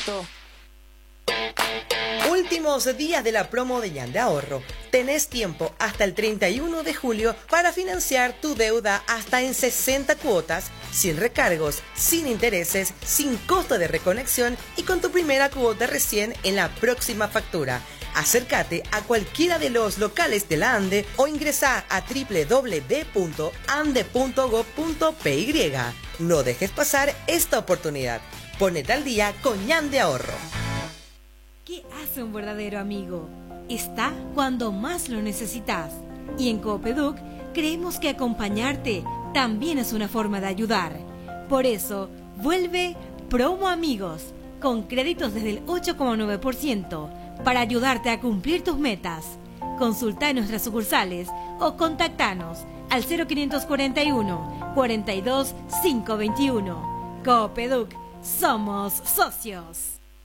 Últimos días de la promo de Ñan de Ahorro. Tenés tiempo hasta el 31 de julio para financiar tu deuda hasta en 60 cuotas, sin recargos, sin intereses, sin costo de reconexión y con tu primera cuota recién en la próxima factura. Acércate a cualquiera de los locales de la ANDE o ingresá a www.ande.gov.py. No dejes pasar esta oportunidad. Ponete al día con Ñan de Ahorro. ¿Qué hace un verdadero amigo? Está cuando más lo necesitas. Y en Coopeduc creemos que acompañarte también es una forma de ayudar. Por eso, vuelve Promo Amigos, con créditos desde el 8,9%, para ayudarte a cumplir tus metas. Consulta en nuestras sucursales o contactanos al 0541 42 521. Coopeduc, somos socios.